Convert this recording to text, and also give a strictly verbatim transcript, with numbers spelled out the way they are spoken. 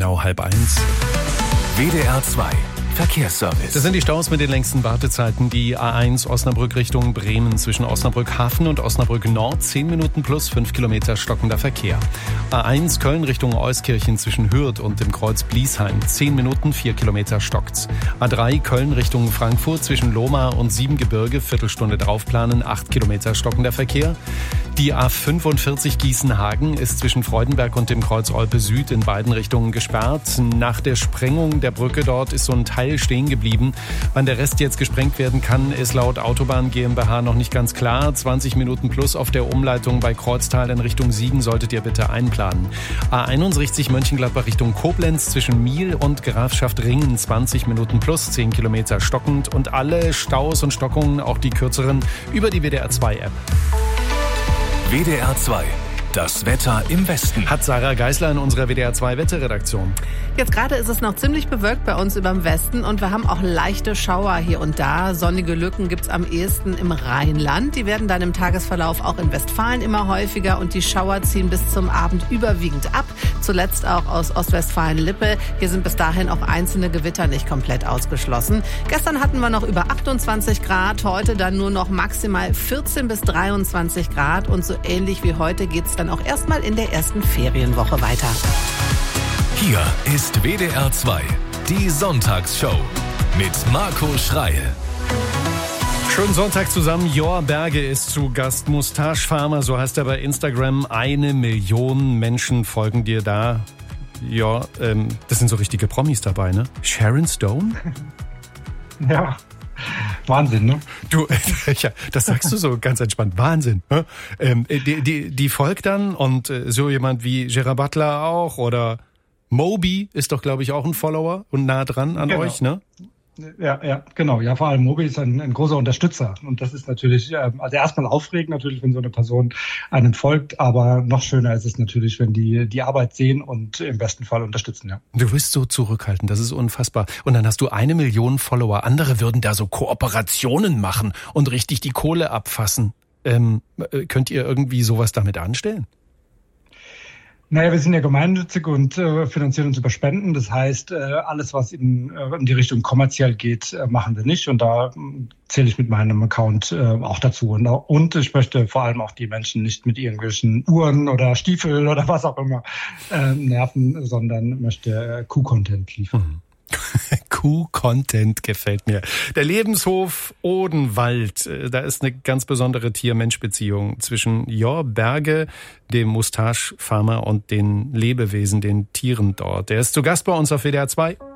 genau halb eins. W D R zwei Verkehrsservice. Das sind die Staus mit den längsten Wartezeiten. Die A eins Osnabrück Richtung Bremen zwischen Osnabrück Hafen und Osnabrück Nord. zehn Minuten plus fünf Kilometer stockender Verkehr. A eins Köln Richtung Euskirchen zwischen Hürth und dem Kreuz Bliesheim. zehn Minuten, vier Kilometer stockt's. A drei Köln Richtung Frankfurt zwischen Lohmar und Siebengebirge. Viertelstunde draufplanen, acht Kilometer stockender Verkehr. Die A fünfundvierzig Gießen-Hagen ist zwischen Freudenberg und dem Kreuz Olpe Süd in beiden Richtungen gesperrt. Nach der Sprengung der Brücke dort ist so ein Teil stehen geblieben. Wann der Rest jetzt gesprengt werden kann, ist laut Autobahn GmbH noch nicht ganz klar. zwanzig Minuten plus auf der Umleitung bei Kreuztal in Richtung Siegen solltet ihr bitte einplanen. A einundsechzig Mönchengladbach Richtung Koblenz zwischen Miel und Grafschaft Ringen. zwanzig Minuten plus, zehn Kilometer stockend. Und alle Staus und Stockungen, auch die kürzeren, über die W D R zwei App. W D R zwei. Das Wetter im Westen. Hat Sarah Geisler in unserer W D R zwei Wetterredaktion. Jetzt gerade ist es noch ziemlich bewölkt bei uns über dem Westen und wir haben auch leichte Schauer hier und da. Sonnige Lücken gibt's am ehesten im Rheinland. Die werden dann im Tagesverlauf auch in Westfalen immer häufiger und die Schauer ziehen bis zum Abend überwiegend ab. Zuletzt auch aus Ostwestfalen-Lippe. Hier sind bis dahin auch einzelne Gewitter nicht komplett ausgeschlossen. Gestern hatten wir noch über achtundzwanzig Grad, heute dann nur noch maximal vierzehn bis dreiundzwanzig Grad und so ähnlich wie heute geht's dann auch erstmal in der ersten Ferienwoche weiter. Hier ist W D R zwei, die Sonntagsshow mit Marco Schreil. Schönen Sonntag zusammen. Jor Berge ist zu Gast. Moustache Farmer, so heißt er bei Instagram. Eine Million Menschen folgen dir da. Ja, ähm, das sind so richtige Promis dabei, ne? Sharon Stone? Ja. Wahnsinn, ne? Du, ja, das sagst du so ganz entspannt. Wahnsinn. Ne? Ähm, die, die, die folgt dann und äh, so jemand wie Gerard Butler auch oder Moby ist doch, glaube ich, auch ein Follower und nah dran an genau. euch, ne? Ja, ja, genau. Ja, vor allem Moby ist ein, ein großer Unterstützer. Und das ist natürlich, also erstmal aufregend natürlich, wenn so eine Person einem folgt, aber noch schöner ist es natürlich, wenn die die Arbeit sehen und im besten Fall unterstützen, ja. Du bist so zurückhaltend, das ist unfassbar. Und dann hast du eine Million Follower. Andere würden da so Kooperationen machen und richtig die Kohle abfassen. Ähm, könnt ihr irgendwie sowas damit anstellen? Naja, wir sind ja gemeinnützig und äh, finanzieren uns über Spenden. Das heißt, äh, alles, was in, äh, in die Richtung kommerziell geht, äh, machen wir nicht. Und da äh, zähle ich mit meinem Account äh, auch dazu. Und, und ich möchte vor allem auch die Menschen nicht mit irgendwelchen Uhren oder Stiefeln oder was auch immer äh, nerven, sondern möchte äh, Kuh-Content liefern. Mhm. Kuh-Content gefällt mir. Der Lebenshof Odenwald, da ist eine ganz besondere Tier-Mensch-Beziehung zwischen Jor Berge, dem Moustache Farmer und den Lebewesen, den Tieren dort. Der ist zu Gast bei uns auf W D R zwei.